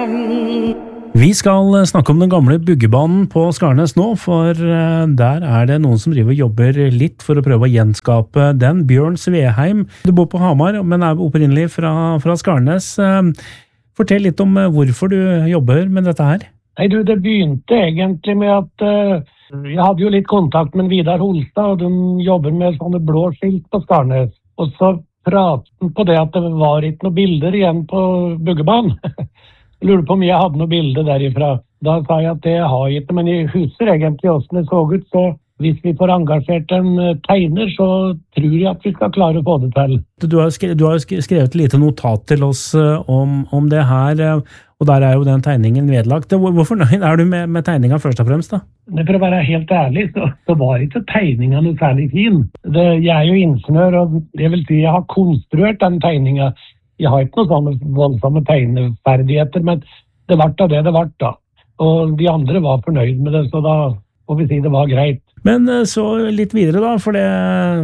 Vi skal snakke om den gamle byggebanen på Skarnes nå, for der det noen som driver og jobber litt for å prøve å gjenskape den. Bjørn Sveheim, du bor på Hamar, men opprinnelig fra Skarnes. Fortell litt om hvorfor du jobber med dette her. Nei, det begynte egentlig med at jeg hadde jo litt kontakt med Vidar Holstad, og de jobber med sånne blå skilt på Skarnes. Og så pratet han på det at det var ikke noen bilder igjen på byggebanen. Jeg lurer på om jeg hadde noen bilder derifra. Da sa jeg at det har jeg ikke, men jeg husker egentlig hvordan det så ut, så hvis vi får engasjert en tegner, så tror jeg at vi skal klare å få det til. Du har skrevet et lite notat til oss om det her, og der jo den tegningen vedlagt. Hvorfor nøyd du med tegningen først og fremst da? For å være helt ærlig, så var ikke tegningen noe særlig fin. Jeg jo ingeniør, og det vil si jeg har konstruert den tegningen. Jeg har ikke noen sånne voldsomme tegneferdigheter, men det var det var da. Og de andre var fornøyd med det, så da får vi si det var greit. Men så litt videre da, for det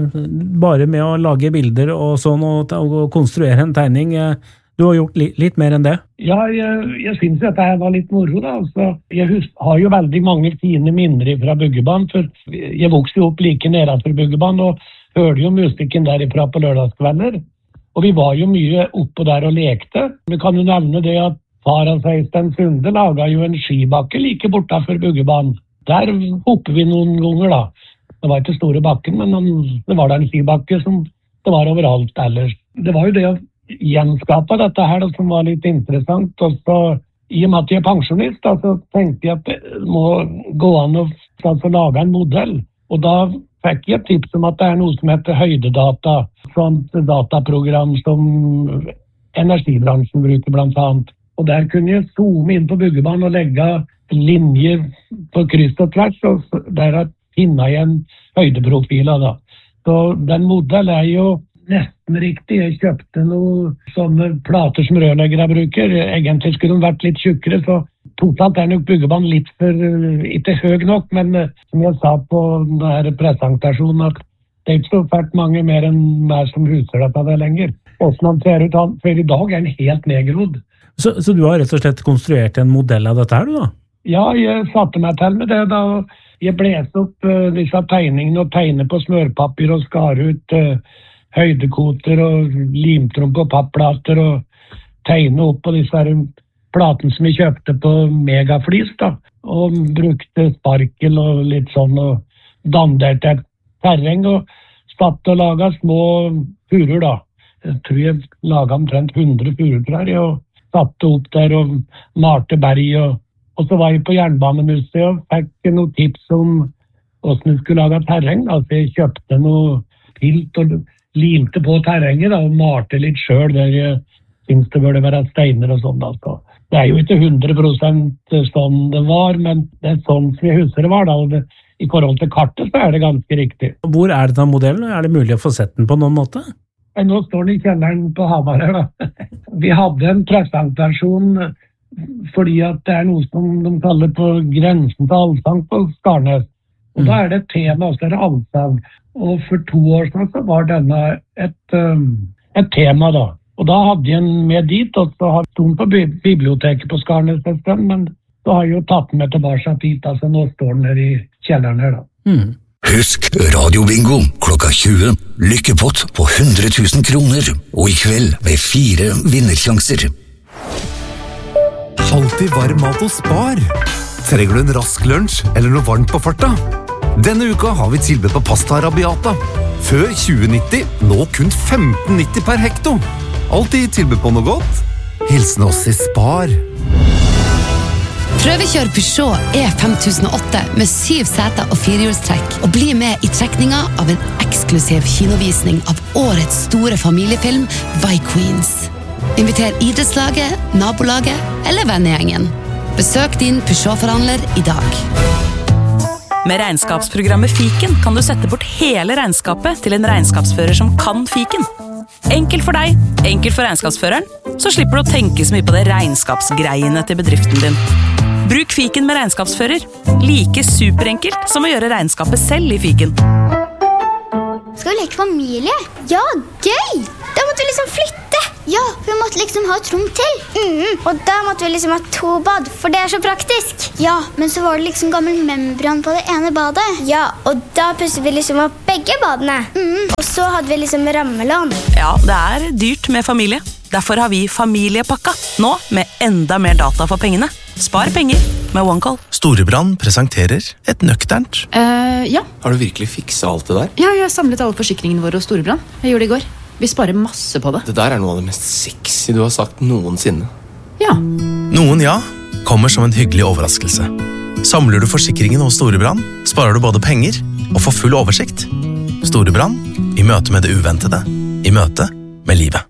bare med å lage bilder og sånn, og konstruere en tegning, du har gjort litt mer enn det? Ja, jeg synes at det var litt moro da. Altså, jeg har jo veldig mange fine minner fra byggebanen, for jeg vokste jo opp like nedenfor byggebanen, og hørte jo musikken derifra på lørdagskvelder. Og vi var jo mye oppe der og lekte. Vi kan jo nevne det at far av Øystein Sunde laget jo en skibakke like bortenfor byggebanen. Der hoppet vi noen ganger da. Det var ikke store bakken, men det var der en skibakke som det var overalt ellers. Det var jo det å gjenskape dette her som var litt interessant. Og så, i og med at jeg pensjonist, da, så tenkte jeg at det må gå an å lage en modell. Og da fikk jeg et tips om at det noe som heter høydedata, sånt dataprogram som energibransjen bruker blant annet. Og der kunne jeg zoome inn på byggebanen og legge linjer på kryss og tvers, og der finner jeg en høydeprofil da. Så den modellen jo nesten riktig. Jeg kjøpte noen sånne plater som rørleggere bruker. Egentlig skulle de vært litt tjukkere, så totalt nok byggebanen litt for, ikke høy nok, men som jeg sa på denne presentasjonen, at det ikke så fælt mange mer enn meg som huser dette det lenger. Hvordan han ser ut, for i dag en helt nedgrodd. Så du har rett og slett konstruert en modell av dette her, du da? Ja, jeg satte meg til med det da. Jeg bleste opp disse tegningene og tegnet på smørpapir og skar ut høydekoter og limte dem på pappplater og tegnet opp på disse platen som vi kjøpte på megaflis da, og brukte sparkel og litt sånn, og danderte et terreng og satt og laget små furer da. Jeg tror jeg laget omtrent 100 furer og satte opp der og malte berg, og så var jeg på Jernbanemuseet og fikk noen tips om hvordan du skulle lage terreng. Altså jeg kjøpte noe pilt og limte på terrenget da, og malte litt selv der jeg synes det burde være steiner og sånn da. Så det jo ikke 100% sånn det var, men det sånn som jeg husker det var da, og i forhold til kartet så det ganske riktig. Hvor denne modellen? Det mulig å få sett den på noen måte? Nå står den i kjelleren på Hamar her da. Vi hadde en presentasjon fordi at det noe som de kaller på grensen til allsang på Skarnes. Og da det et tema, så det allsang. Og for 2 år siden så var denne et tema da. Og da hadde jeg en med dit, og så har jeg på biblioteket på Skarnes en stund, men så har jeg jo tatt den med tilbake dit, altså nå står den her i kjelleren her da. Husk Radiobingo klokka 20. Lykkepott på 100 000 kroner, og i kveld med 4 vinnersjanser. Alltid varm mat og Spar. Trenger du en rask lunsj eller noe varmt på farta? Denne uka har vi tilbud på pasta arabiata. Før 2090, nå kun 15,90 per hekto. Alltid tilbud på noe godt. Hilsen oss i Spar. Prøvekjør Peugeot E5008 med 7 seter og 4-hjulstrekk, og bli med i trekninga av en eksklusiv kinovisning av årets store familiefilm Vikings. Inviter idrettslaget, nabolaget eller vennegjengen. Besøk din Peugeot-forhandler i dag. Med regnskapsprogrammet Fiken kan du sette bort hele regnskapet til en regnskapsfører som kan Fiken. Enkelt for deg, enkelt for regnskapsføreren, så slipper du å tenke så mye på det regnskapsgreiene til bedriften din. Bruk Fiken med regnskapsfører. Like superenkelt som å gjøre regnskapet selv i Fiken. Skal vi leke familie? Ja, gøy! Da måtte vi liksom flytte. Ja, vi måtte liksom ha et rom til. Og da måtte vi liksom ha 2 bad, for det så praktisk. Ja, men så var det liksom gammel membran på det ene badet. Ja, og da pusset vi liksom opp begge badene. Og så hadde vi liksom rammelån. Ja, det dyrt med familie. Derfor har vi familiepakka, nå med enda mer data for pengene. Spar penger med OneCall. Storebrand presenterer et nøkternt. Ja. Har du virkelig fikset alt det der? Ja, jeg har samlet alle forsikringene våre hos Storebrand. Jeg gjorde det i går. Vi sparer masse på det. Det der noe av det mest sexy du har sagt noensinne. Ja. Noen ja, kommer som en hyggelig overraskelse. Samler du forsikringen hos Storebrand, sparer du både penger og får full oversikt. Storebrand, i møte med det uventede, i møte med livet.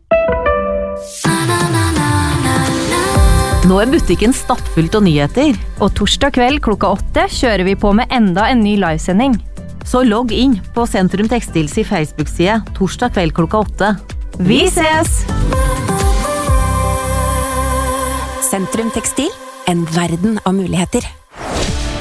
Nå butikken stappfullt av nyheter, og torsdag kveld klokka 8 kjører vi på med enda en ny livesending. Så logg inn på Sentrum Tekstils i Facebook-side torsdag kveld klokka 8. Vi ses! Sentrum Tekstil, en verden av muligheter.